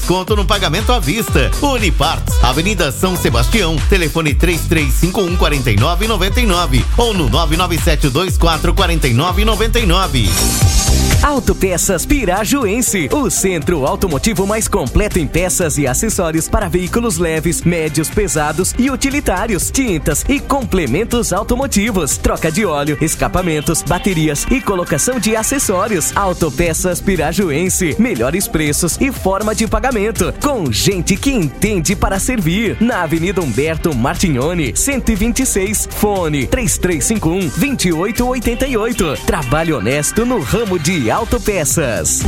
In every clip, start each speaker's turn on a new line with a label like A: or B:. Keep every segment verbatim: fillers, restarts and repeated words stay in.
A: desconto no pagamento à vista. Uniparts, Avenida São Sebastião, telefone três três cinco um, quatro nove nove nove ou no nove nove sete dois quatro quatro nove nove nove.
B: Autopeças Pirajuense, o centro automotivo mais completo em peças e acessórios para veículos leves, médios, pesados e utilitários, tintas e complementos automotivos, troca de óleo, escapamentos, baterias e colocação de acessórios. Autopeças Pirajuense, melhores preços e forma de pagamento, com gente que entende para servir. Na Avenida Humberto Martignoni, cento e vinte e seis, fone três três cinco um, dois oito oito oito. Trabalho honesto no ramo de autopeças.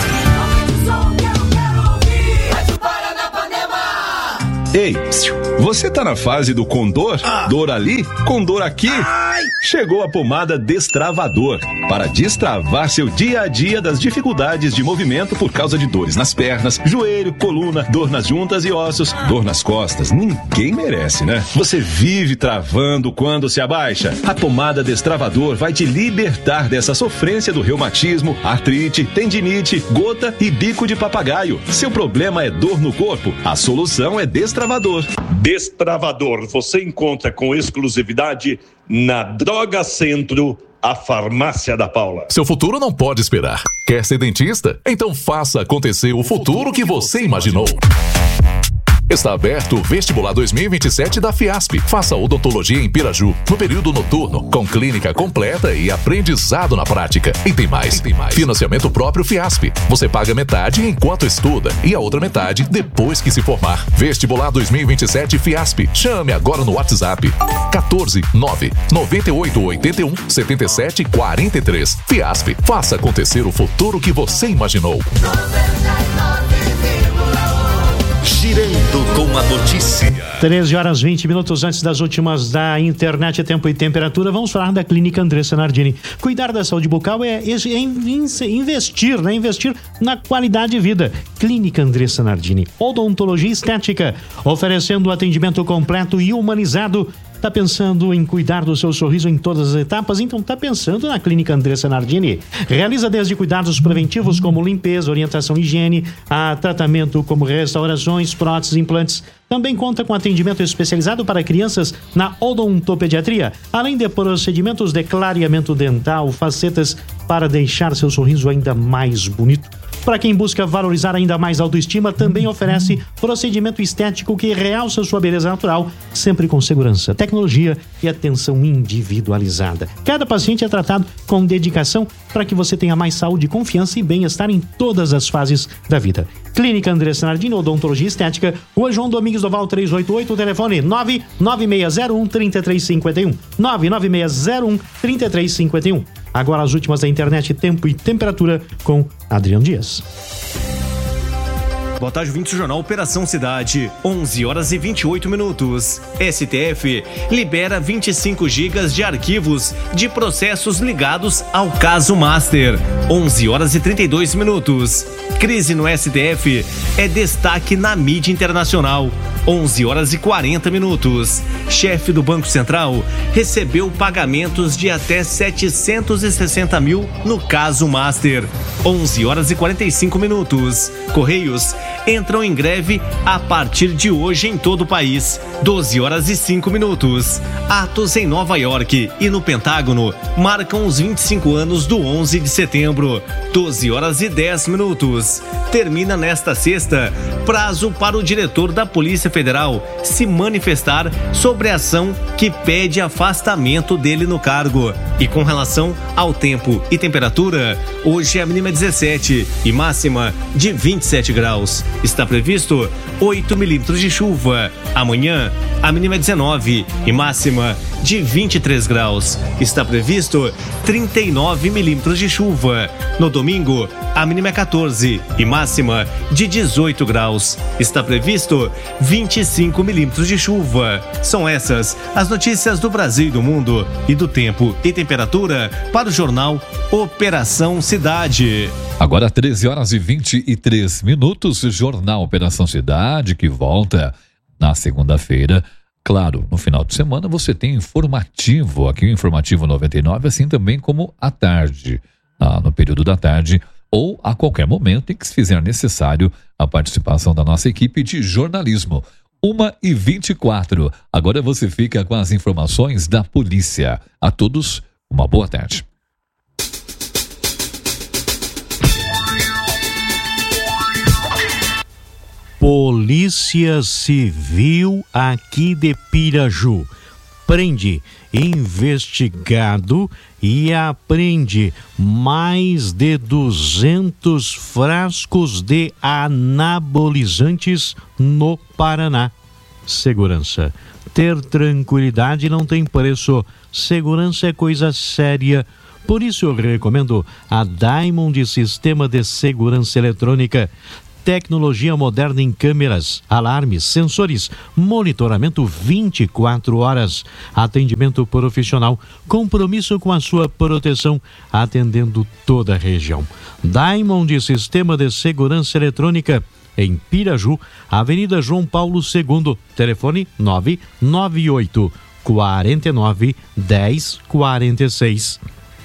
C: Ei, você tá na fase do condor? Ah. Dor ali, condor aqui? Ai. Chegou a pomada Destravador para destravar seu dia a dia das dificuldades de movimento por causa de dores nas pernas, joelho, coluna, dor nas juntas e ossos, dor nas costas. Ninguém merece, né? Você vive travando quando se abaixa. A pomada Destravador vai te libertar dessa sofrência do reumatismo, artrite, tendinite, gota e bico de papagaio. Seu problema é dor no corpo? A solução é Destravador. Destravador.
D: Destravador você encontra com exclusividade na Droga Centro, a farmácia da Paula.
E: Seu futuro não pode esperar. Quer ser dentista? Então faça acontecer o futuro que você imaginou. Está aberto o Vestibular dois mil e vinte e sete da Fiasp. Faça odontologia em Piraju, no período noturno, com clínica completa e aprendizado na prática. E tem mais. E tem mais. Financiamento próprio Fiasp. Você paga metade enquanto estuda e a outra metade depois que se formar. Vestibular dois mil e vinte e sete Fiasp. Chame agora no WhatsApp quatorze, nove, noventa e oito, oitenta e um, setenta e sete, quarenta e três. Fiasp. Faça acontecer o futuro que você imaginou.
A: Girando com a notícia.
F: treze horas e vinte minutos antes das últimas da internet, tempo e temperatura. Vamos falar da Clínica Andressa Nardini. Cuidar da saúde bucal é investir, né? Investir na qualidade de vida. Clínica Andressa Nardini. Odontologia estética, oferecendo atendimento completo e humanizado. Tá pensando em cuidar do seu sorriso em todas as etapas? Então tá pensando na Clínica Andressa Nardini. Realiza desde cuidados preventivos como limpeza, orientação e higiene, a tratamento como restaurações, próteses, implantes. Também conta com atendimento especializado para crianças na odontopediatria, além de procedimentos de clareamento dental, facetas para deixar seu sorriso ainda mais bonito. Para quem busca valorizar ainda mais a autoestima, também oferece procedimento estético que realça sua beleza natural, sempre com segurança, tecnologia e atenção individualizada. Cada paciente é tratado com dedicação para que você tenha mais saúde, confiança e bem-estar em todas as fases da vida. Clínica Andressa Nardini, Odontologia Estética, Rua João Domingos do Val trezentos e oitenta e oito, telefone nove nove seis zero um, três três cinco um, nove nove seis zero um, três três cinco um. Agora as últimas da internet, tempo e temperatura com Adriano Dias.
G: Boa tarde, ouvintes do Jornal Operação Cidade. onze horas e vinte e oito minutos. S T F libera vinte e cinco gigas de arquivos de processos ligados ao caso Master. onze horas e trinta e dois minutos. Crise no S T F é destaque na mídia internacional. onze horas e quarenta minutos. Chefe do Banco Central recebeu pagamentos de até setecentos e sessenta mil no caso Master. onze horas e quarenta e cinco minutos. Correios entram em greve a partir de hoje em todo o país. doze horas e cinco minutos. Atos em Nova York e no Pentágono marcam os vinte e cinco anos do onze de setembro. doze horas e dez minutos. Termina nesta sexta prazo para o diretor da Polícia Federal se manifestar sobre a ação que pede afastamento dele no cargo. E com relação ao tempo e temperatura, hoje a mínima é dezessete e máxima de vinte e sete graus. Está previsto oito milímetros de chuva. Amanhã, a mínima é dezenove e máxima de vinte e três graus. Está previsto trinta e nove milímetros de chuva. No domingo, a mínima é catorze e máxima de dezoito graus. Está previsto vinte e cinco milímetros de chuva. São essas as notícias do Brasil e do mundo e do tempo e temperatura para o jornal Operação Cidade.
H: Agora treze horas e vinte e três minutos, Jornal Operação Cidade, que volta na segunda-feira. Claro, no final de semana você tem informativo, aqui o Informativo noventa e nove, assim também como à tarde. Ah, no período da tarde, ou a qualquer momento em que se fizer necessário a participação da nossa equipe de jornalismo. uma e vinte e quatro. Agora você fica com as informações da polícia. A todos, uma boa tarde.
F: Polícia Civil aqui de Piraju prende investigado e apreende mais de duzentos frascos de anabolizantes no Paraná. Segurança. Ter tranquilidade não tem preço. Segurança é coisa séria. Por isso eu recomendo a Diamond Sistema de Segurança Eletrônica. Tecnologia moderna em câmeras, alarmes, sensores, monitoramento vinte e quatro horas, atendimento profissional, compromisso com a sua proteção, atendendo toda a região. Diamond Sistema de Segurança Eletrônica, em Piraju, Avenida João Paulo segundo, telefone nove nove oito, quatro nove, um zero quatro seis.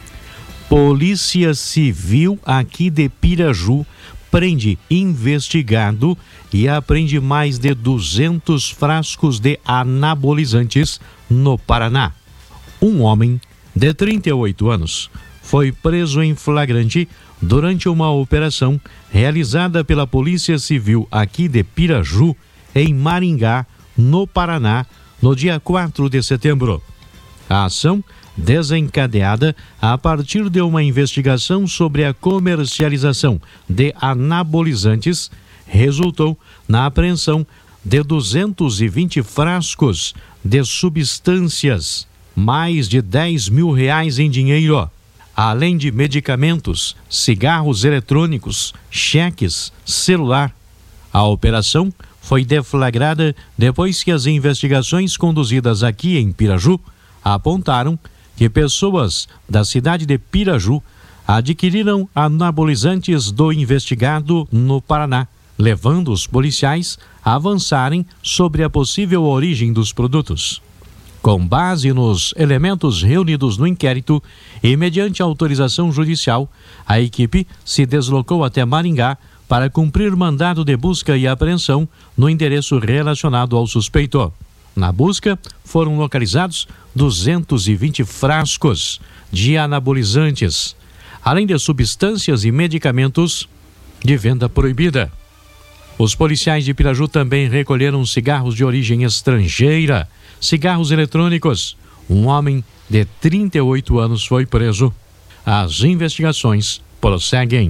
F: Polícia Civil aqui de Piraju prende investigado e apreende mais de duzentos frascos de anabolizantes no Paraná. Um homem de trinta e oito anos foi preso em flagrante durante uma operação realizada pela Polícia Civil aqui de Piraju, em Maringá, no Paraná, no dia quatro de setembro. A ação, desencadeada a partir de uma investigação sobre a comercialização de anabolizantes, resultou na apreensão de duzentos e vinte frascos de substâncias, mais de dez mil reais em dinheiro, além de medicamentos, cigarros eletrônicos, cheques, celular. A operação foi deflagrada depois que as investigações conduzidas aqui em Piraju apontaram que pessoas da cidade de Piraju adquiriram anabolizantes do investigado no Paraná, levando os policiais a avançarem sobre a possível origem dos produtos. Com base nos elementos reunidos no inquérito e mediante autorização judicial, a equipe se deslocou até Maringá para cumprir mandado de busca e apreensão no endereço relacionado ao suspeito. Na busca, foram localizados duzentos e vinte frascos de anabolizantes, além de substâncias e medicamentos de venda proibida. Os policiais de Piraju também recolheram cigarros de origem estrangeira, cigarros eletrônicos. Um homem de trinta e oito anos foi preso. As investigações prosseguem.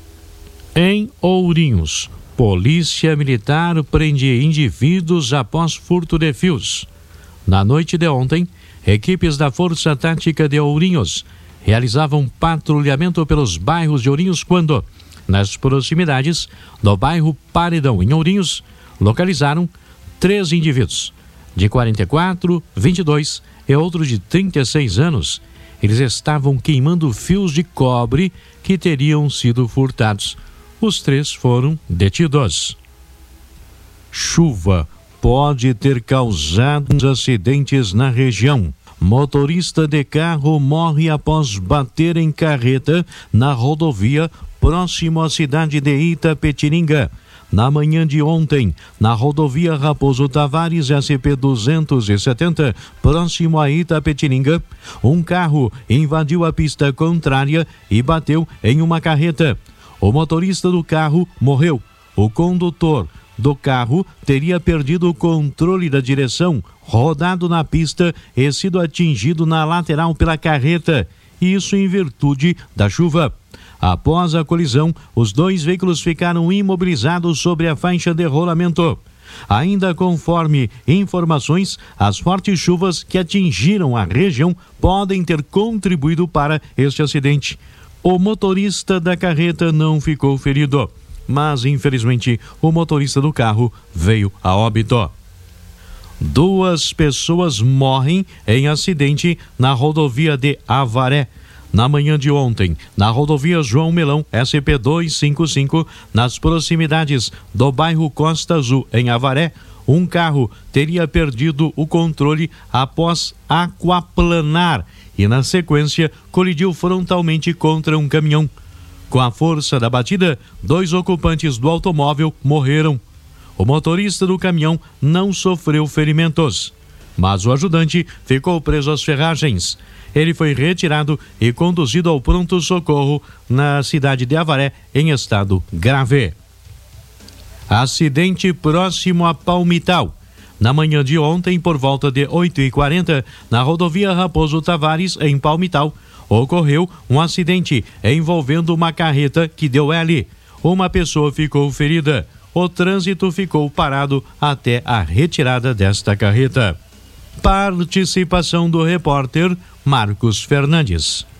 F: Em Ourinhos, Polícia Militar prende indivíduos após furto de fios. Na noite de ontem, equipes da Força Tática de Ourinhos realizavam patrulhamento pelos bairros de Ourinhos quando, nas proximidades do bairro Paredão, em Ourinhos, localizaram três indivíduos, de quarenta e quatro, vinte e dois e outro de trinta e seis anos. Eles estavam queimando fios de cobre que teriam sido furtados. Os três foram detidos. Chuva pode ter causado acidentes na região. Motorista de carro morre após bater em carreta na rodovia próximo à cidade de Itapetininga. Na manhã de ontem, na rodovia Raposo Tavares S P duzentos e setenta, próximo a Itapetininga, um carro invadiu a pista contrária e bateu em uma carreta. O motorista do carro morreu. O condutor do carro teria perdido o controle da direção, rodado na pista e sido atingido na lateral pela carreta, isso em virtude da chuva. Após a colisão, os dois veículos ficaram imobilizados sobre a faixa de rolamento. Ainda conforme informações, as fortes chuvas que atingiram a região podem ter contribuído para este acidente. O motorista da carreta não ficou ferido, mas infelizmente o motorista do carro veio a óbito. Duas pessoas morrem em acidente na rodovia de Avaré. Na manhã de ontem, na rodovia João Melão, S P duzentos e cinquenta e cinco, nas proximidades do bairro Costa Azul, em Avaré, um carro teria perdido o controle após aquaplanar e, na sequência, colidiu frontalmente contra um caminhão. Com a força da batida, dois ocupantes do automóvel morreram. O motorista do caminhão não sofreu ferimentos, mas o ajudante ficou preso às ferragens. Ele foi retirado e conduzido ao pronto-socorro na cidade de Avaré em estado grave. Acidente próximo a Palmital. Na manhã de ontem, por volta de oito e quarenta, na rodovia Raposo Tavares, em Palmital, ocorreu um acidente envolvendo uma carreta que deu L. Uma pessoa ficou ferida. O trânsito ficou parado até a retirada desta carreta. Participação do repórter Marcos Fernandes.